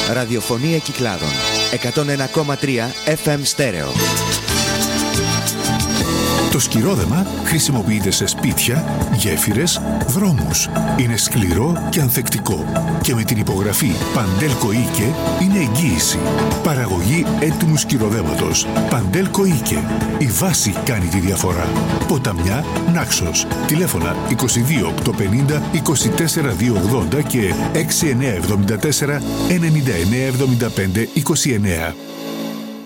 Ραδιοφωνία Κυκλάδων. 101,3 FM στέρεο. Το σκυρόδεμα χρησιμοποιείται σε σπίτια, γέφυρες, δρόμους. Είναι σκληρό και ανθεκτικό και με την υπογραφή Παντέλκο Οίκε είναι εγγύηση. Παραγωγή έτοιμου σκυροδέματος. Παντέλκο Οίκε. Η βάση κάνει τη διαφορά. Ποταμιά, Νάξος. Τηλέφωνα 22 850 24 280 και 6974 99 75 29.